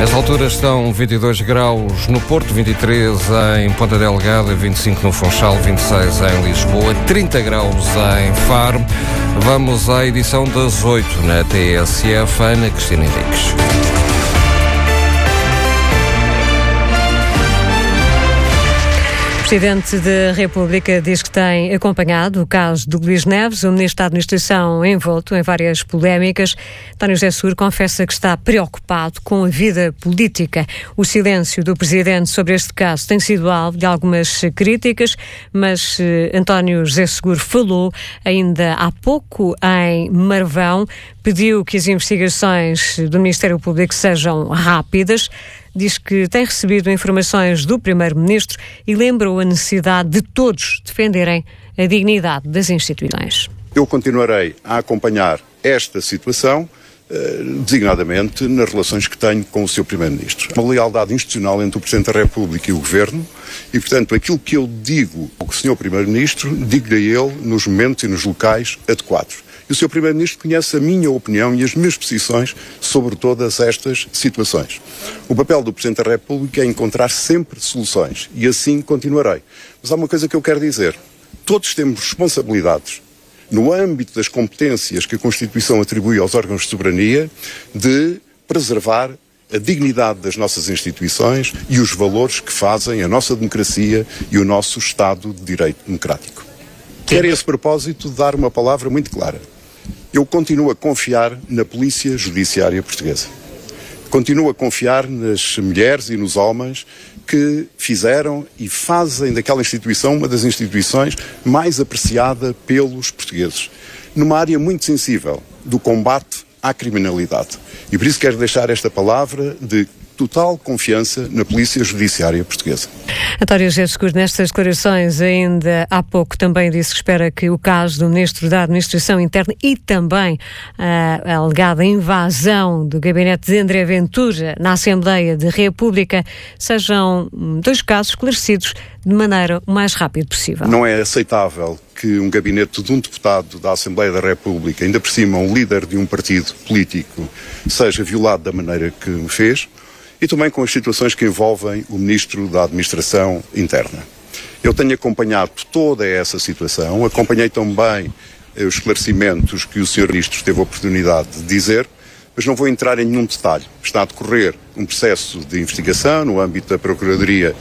As alturas estão 22 graus no Porto, 23 em Ponta Delgada, 25 no Funchal, 26 em Lisboa, 30 graus em Faro. Vamos à edição das 8 na TSF. Ana Cristina Henriques. O Presidente da República diz que tem acompanhado o caso do Luís Neves, o Ministro da Administração envolto em várias polémicas. António José Seguro confessa que está preocupado com a vida política. O silêncio do Presidente sobre este caso tem sido alvo de algumas críticas, mas António José Seguro falou ainda há pouco em Marvão, pediu que as investigações do Ministério Público sejam rápidas. Diz que tem recebido informações do Primeiro-Ministro e lembrou a necessidade de todos defenderem a dignidade das instituições. Eu continuarei a acompanhar esta situação, designadamente nas relações que tenho com o Sr. Primeiro-Ministro. Uma lealdade institucional entre o Presidente da República e o Governo e, portanto, aquilo que eu digo ao Sr. Primeiro-Ministro, digo-lhe a ele nos momentos e nos locais adequados. E o Sr. Primeiro-Ministro conhece a minha opinião e as minhas posições sobre todas estas situações. O papel do Presidente da República é encontrar sempre soluções e assim continuarei. Mas há uma coisa que eu quero dizer. Todos temos responsabilidades no âmbito das competências que a Constituição atribui aos órgãos de soberania de preservar a dignidade das nossas instituições e os valores que fazem a nossa democracia e o nosso Estado de Direito Democrático. Quero a esse propósito dar uma palavra muito clara. Eu continuo a confiar na Polícia Judiciária Portuguesa. Continuo a confiar nas mulheres e nos homens que fizeram e fazem daquela instituição uma das instituições mais apreciada pelos portugueses, numa área muito sensível do combate à criminalidade. E por isso quero deixar esta palavra de total confiança na Polícia Judiciária Portuguesa. António José Seguro, nestas declarações, ainda há pouco também disse que espera que o caso do Ministro da Administração Interna e também a alegada invasão do gabinete de André Ventura na Assembleia da República sejam dois casos esclarecidos de maneira o mais rápida possível. Não é aceitável que um gabinete de um deputado da Assembleia da República, ainda por cima um líder de um partido político, seja violado da maneira que me fez, e também com as situações que envolvem o Ministro da Administração Interna. Eu tenho acompanhado toda essa situação, acompanhei também os esclarecimentos que o Sr. Ministro teve a oportunidade de dizer, mas não vou entrar em nenhum detalhe. Está a decorrer um processo de investigação no âmbito da Procuradoria